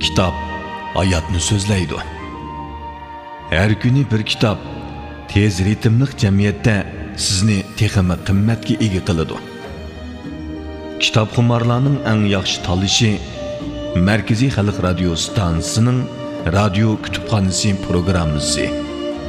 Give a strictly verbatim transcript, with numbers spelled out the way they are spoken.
Kitap hayatni so'zlaydi. Her günü bir kitap tez ritmli jamiyatda sizni texmi qimmatga ega qiladi. Kitobxumarlarning eng yaxshi tanlashi Markaziy Xalq radio stansiyasining radio kutubxonasi programmasi.